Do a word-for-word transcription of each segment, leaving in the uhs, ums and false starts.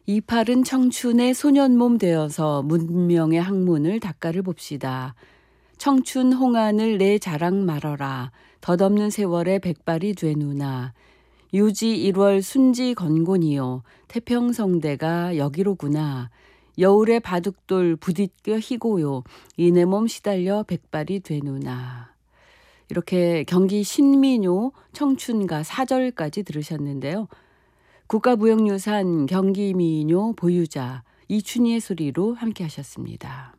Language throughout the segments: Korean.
이팔은 청춘의 소년몸 되어서 문명의 학문을 닦아를 봅시다. 청춘 홍안을 내 자랑 말어라. 덧없는 세월의 백발이 되누나. 유지 일월 순지 건곤이요. 태평성대가 여기로구나. 여울의 바둑돌 부딪겨 희고요. 이내 몸 시달려 백발이 되누나. 이렇게 경기 신민요 청춘가 사 절까지 들으셨는데요. 국가무형유산 경기민요 보유자 이춘희의 소리로 함께 하셨습니다.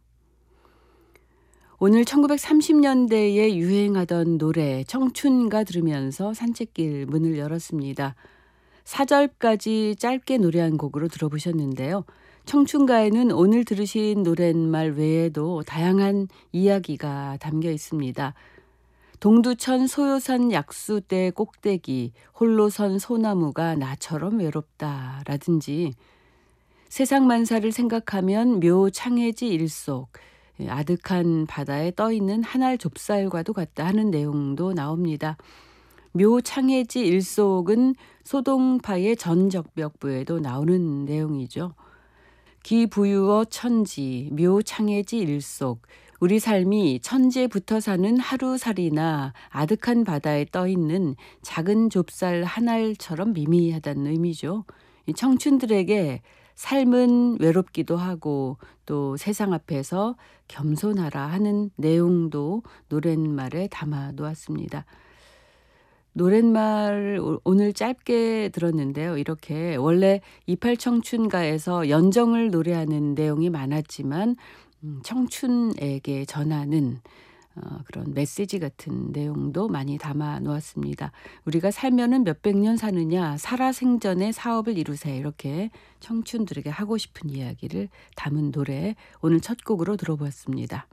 오늘 천구백삼십 년대에 유행하던 노래 청춘가 들으면서 산책길 문을 열었습니다. 사 절까지 짧게 노래한 곡으로 들어보셨는데요. 청춘가에는 오늘 들으신 노랫말 외에도 다양한 이야기가 담겨 있습니다. 동두천 소요산 약수대 꼭대기 홀로 선 소나무가 나처럼 외롭다 라든지 세상 만사를 생각하면 묘 창해지 일속 아득한 바다에 떠있는 한 알 좁쌀과도 같다 하는 내용도 나옵니다. 묘 창해지 일속은 소동파의 전적벽부에도 나오는 내용이죠. 기부유어 천지 묘 창해지 일속 우리 삶이 천지에 붙어 사는 하루살이나 아득한 바다에 떠있는 작은 좁쌀 한 알처럼 미미하다는 의미죠. 청춘들에게 삶은 외롭기도 하고 또 세상 앞에서 겸손하라 하는 내용도 노랫말에 담아 놓았습니다. 노랫말 오늘 짧게 들었는데요. 이렇게 원래 이팔 청춘가에서 연정을 노래하는 내용이 많았지만 청춘에게 전하는 어, 그런 메시지 같은 내용도 많이 담아 놓았습니다. 우리가 살면은 몇백 년 사느냐 살아생전의 사업을 이루세 이렇게 청춘들에게 하고 싶은 이야기를 담은 노래 오늘 첫 곡으로 들어보았습니다.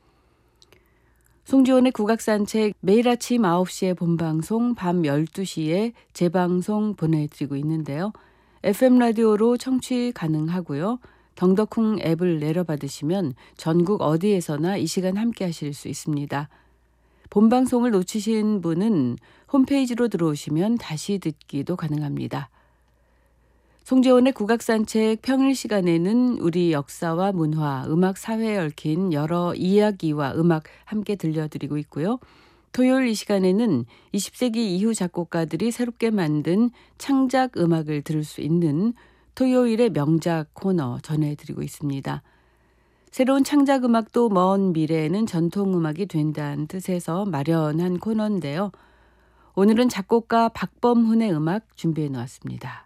송지원의 국악산책 매일 아침 아홉 시에 본방송 밤 열두 시에 재방송 보내드리고 있는데요. 에프엠 라디오로 청취 가능하고요. 경덕콩 앱을 내려받으시면 전국 어디에서나 이 시간 함께 하실 수 있습니다. 본방송을 놓치신 분은 홈페이지로 들어오시면 다시 듣기도 가능합니다. 송재원의 국악산책 평일 시간에는 우리 역사와 문화, 음악, 사회에 얽힌 여러 이야기와 음악 함께 들려드리고 있고요. 토요일 이 시간에는 이십 세기 이후 작곡가들이 새롭게 만든 창작 음악을 들을 수 있는 토요일의 명작 코너 전해드리고 있습니다. 새로운 창작 음악도 먼 미래에는 전통 음악이 된다는 뜻에서 마련한 코너인데요. 오늘은 작곡가 박범훈의 음악 준비해 놓았습니다.